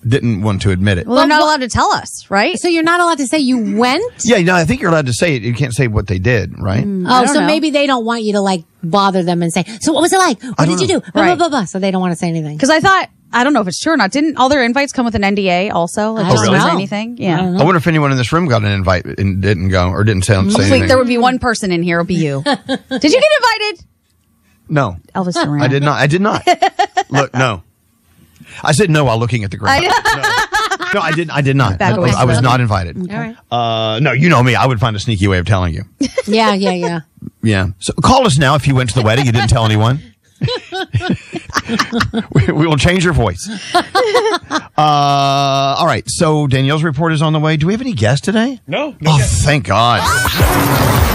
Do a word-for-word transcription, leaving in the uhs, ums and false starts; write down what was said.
didn't want to admit it. Well, they're not allowed to tell us, right? So you're not allowed to say you went? Yeah, you know, I think you're allowed to say it. You can't say what they did, right? Mm, oh, so know. maybe they don't want you to like bother them and say, so what was it like? What did you do? Blah, right. blah, blah, blah. So they don't want to say anything. Because I thought, I don't know if it's true or not. Didn't all their invites come with an N D A also? Like, I just don't to say know. anything? Yeah. I don't know. I wonder if anyone in this room got an invite and didn't go or didn't say, say Hopefully anything. there would be one person in here. It'll be you. Did you get invited? No. Elvis Duran. I did not. I did not. Look, no. I said no while looking at the ground. No. no, I didn't. I did not. I, I was not invited. All right. Uh, no, you know me. I would find a sneaky way of telling you. Yeah, yeah, yeah. Yeah. So call us now if you went to the wedding. You didn't tell anyone. we, we will change your voice. Uh, all right. So Danielle's report is on the way. Do we have any guests today? No. no Oh, guess. thank God.